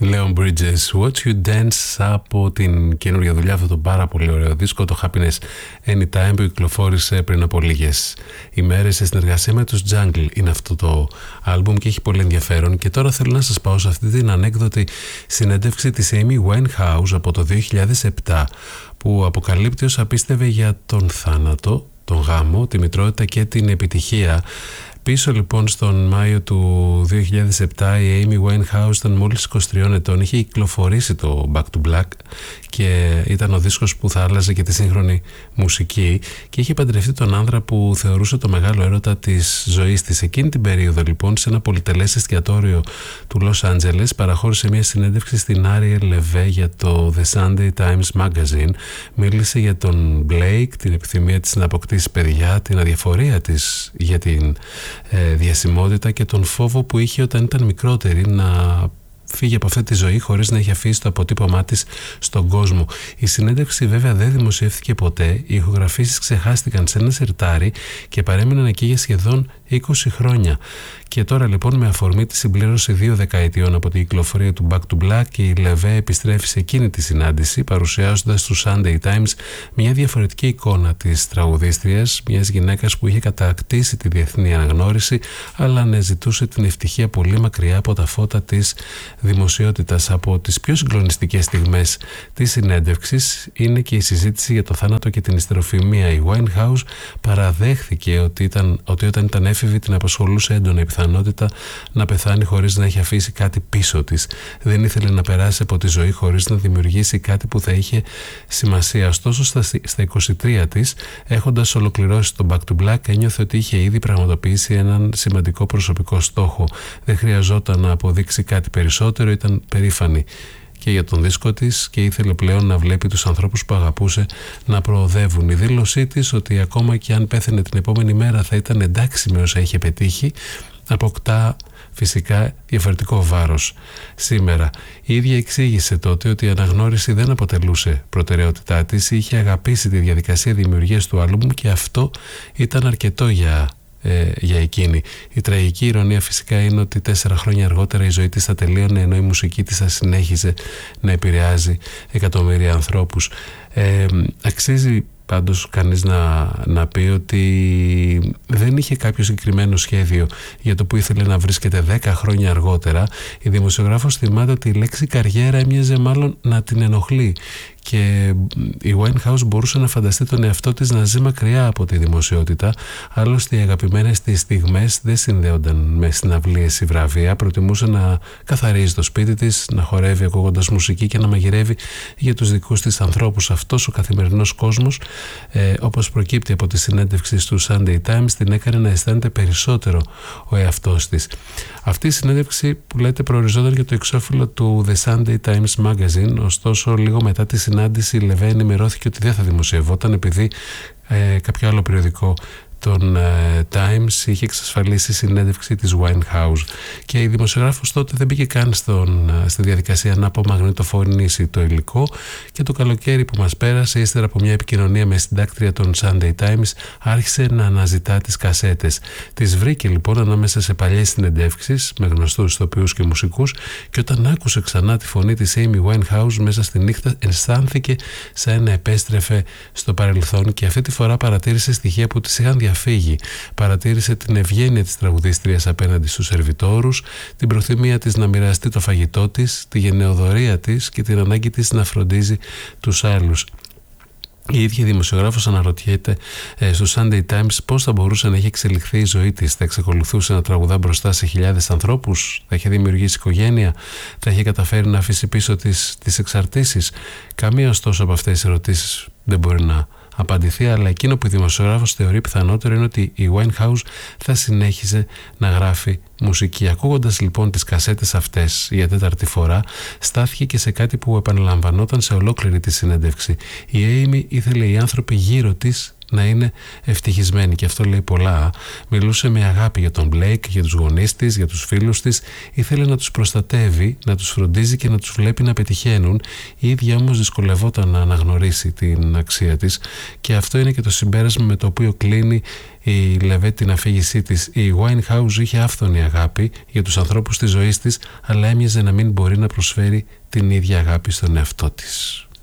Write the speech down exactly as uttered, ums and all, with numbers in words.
Leon Bridges, Watch You Dance, από την καινούργια δουλειά, αυτό το πάρα πολύ ωραίο δίσκο, το Happiness Anytime, που κυκλοφόρησε πριν από λίγες ημέρες σε συνεργασία με τους Jungle. Είναι αυτό το άλμπουμ και έχει πολύ ενδιαφέρον. Και τώρα θέλω να σας πάω σε αυτή την ανέκδοτη συνέντευξη της Amy Winehouse από το δύο χιλιάδες επτά, που αποκαλύπτει όσα πίστευε για τον θάνατο, τον γάμο, τη μητρότητα και την επιτυχία. Πίσω λοιπόν στον Μάιο του δύο χιλιάδες επτά η Amy Winehouse ήταν μόλις είκοσι τριών ετών, είχε κυκλοφορήσει το Back to Black και ήταν ο δίσκος που θα άλλαζε και τη σύγχρονη μουσική, και είχε παντρευτεί τον άνδρα που θεωρούσε το μεγάλο έρωτα της ζωής της. Εκείνη την περίοδο λοιπόν, σε ένα πολυτελές εστιατόριο του Λος Άντζελες, παραχώρησε μια συνέντευξη στην Ariel Levy για το The Sunday Times Magazine. Μίλησε για τον Blake, την επιθυμία της να αποκτήσει παιδιά, την αδιαφορία της για την ε, διασημότητα και τον φόβο που είχε όταν ήταν μικρότερη να φύγει από αυτή τη ζωή χωρίς να έχει αφήσει το αποτύπωμά της στον κόσμο. Η συνέντευξη βέβαια δεν δημοσιεύθηκε ποτέ, οι ηχογραφήσεις ξεχάστηκαν σε ένα σιρτάρι και παρέμειναν εκεί για σχεδόν είκοσι χρόνια. Και τώρα λοιπόν, με αφορμή τη συμπλήρωση δύο δεκαετιών από την κυκλοφορία του Back to Black, η Levy επιστρέφει σε εκείνη τη συνάντηση, παρουσιάζοντας στους Sunday Times μια διαφορετική εικόνα της τραγουδίστριας, μιας γυναίκας που είχε κατακτήσει τη διεθνή αναγνώριση, αλλά αναζητούσε την ευτυχία πολύ μακριά από τα φώτα της δημοσιότητας. Από τις πιο συγκλονιστικές στιγμές της συνέντευξης είναι και η συζήτηση για το θάνατο και την ιστεροφημία. Η Winehouse παραδέχθηκε ότι, ήταν, ότι όταν ήταν έφηβη την απασχολούσε έντονα η πιθανότητα να πεθάνει χωρίς να έχει αφήσει κάτι πίσω της. Δεν ήθελε να περάσει από τη ζωή χωρίς να δημιουργήσει κάτι που θα είχε σημασία. Ωστόσο, στα, στα είκοσι τρία της, έχοντας ολοκληρώσει το Back to Black, ένιωθε ότι είχε ήδη πραγματοποιήσει έναν σημαντικό προσωπικό στόχο. Δεν χρειαζόταν να αποδείξει κάτι περισσότερο, ήταν περήφανη και για τον δίσκο της και ήθελε πλέον να βλέπει τους ανθρώπους που αγαπούσε να προοδεύουν. Η δήλωσή της ότι ακόμα και αν πέθαινε την επόμενη μέρα θα ήταν εντάξει με όσα είχε πετύχει, αποκτά φυσικά διαφορετικό βάρος σήμερα. Η ίδια εξήγησε τότε ότι η αναγνώριση δεν αποτελούσε προτεραιότητά της, είχε αγαπήσει τη διαδικασία δημιουργίας του άλμπουμ και αυτό ήταν αρκετό για Ε, για εκείνη. Η τραγική ηρωνία φυσικά είναι ότι τέσσερα χρόνια αργότερα η ζωή της θα τελείωνε, ενώ η μουσική της θα συνέχιζε να επηρεάζει εκατομμύρια ανθρώπους. Ε, αξίζει πάντως κανείς να, να πει ότι δεν είχε κάποιο συγκεκριμένο σχέδιο για το που ήθελε να βρίσκεται δέκα χρόνια αργότερα. Η δημοσιογράφος θυμάται ότι η λέξη καριέρα έμοιαζε μάλλον να την ενοχλεί και η Winehouse μπορούσε να φανταστεί τον εαυτό της να ζει μακριά από τη δημοσιότητα. Άλλωστε οι αγαπημένες της στιγμές δεν συνδέονταν με συναυλίες ή βραβεία. Προτιμούσε να καθαρίζει το σπίτι της, να χορεύει ακούγοντας μουσική και να μαγειρεύει για τους δικούς της ανθρώπους. Αυτός ο καθημερινός κόσμος, ε, όπως προκύπτει από τη συνέντευξη του Sunday Times, την έκανε να αισθάνεται περισσότερο ο εαυτός της. Αυτή η συνέντευξη που λέτε προοριζόταν για το εξώφυλλο του The Sunday Times Magazine, ωστόσο λίγο μετά τη συνάντηση η Levy ενημερώθηκε ότι δεν θα δημοσιευόταν επειδή ε, κάποιο άλλο περιοδικό των uh, Times είχε εξασφαλίσει συνέντευξη της Winehouse και η δημοσιογράφος τότε δεν μπήκε καν στον, uh, στη διαδικασία να απομαγνητοφωνήσει το υλικό και το καλοκαίρι που μας πέρασε, ύστερα από μια επικοινωνία με συντάκτρια των Sunday Times, άρχισε να αναζητά τις κασέτες. Τις βρήκε λοιπόν ανάμεσα σε παλιές συνεντεύξεις με γνωστούς ηθοποιούς και μουσικούς και όταν άκουσε ξανά τη φωνή της Amy Winehouse μέσα στη νύχτα αισθάνθηκε σαν να επέστρεφε στο παρελθόν και αυτή τη φορά παρατήρησε στοιχεία που της είχαν διαφύγει. Παρατήρησε την ευγένεια της τραγουδίστριας απέναντι στους σερβιτόρους, την προθυμία της να μοιραστεί το φαγητό της, τη γενναιοδωρία της και την ανάγκη της να φροντίζει τους άλλους. Η ίδια δημοσιογράφος αναρωτιέται ε, στο Sunday Times πώς θα μπορούσε να έχει εξελιχθεί η ζωή της. Θα εξακολουθούσε να τραγουδά μπροστά σε χιλιάδες ανθρώπους, θα είχε δημιουργήσει οικογένεια, θα είχε καταφέρει να αφήσει πίσω τις, τις εξαρτήσεις. Καμία ωστόσο από αυτές τις ερωτήσεις δεν μπορεί να απαντηθεί, αλλά εκείνο που η δημοσιογράφος θεωρεί πιθανότερο είναι ότι η Winehouse θα συνέχιζε να γράφει μουσική. Ακούγοντας λοιπόν τις κασέτες αυτές για τέταρτη φορά, στάθηκε και σε κάτι που επαναλαμβανόταν σε ολόκληρη τη συνέντευξη. Η Amy ήθελε οι άνθρωποι γύρω της να είναι ευτυχισμένη, και αυτό λέει πολλά. Μιλούσε με αγάπη για τον Μπλέικ, για τους γονείς της, για τους φίλους της, ήθελε να τους προστατεύει, να τους φροντίζει και να τους βλέπει να πετυχαίνουν. Η ίδια όμως δυσκολευόταν να αναγνωρίσει την αξία της, και αυτό είναι και το συμπέρασμα με το οποίο κλείνει η Λεβέτ την αφήγησή της. Η Winehouse είχε άφθονη αγάπη για τους ανθρώπους της ζωής της, αλλά έμοιαζε να μην μπορεί να προσφέρει την ίδια αγάπη στον εαυτό της.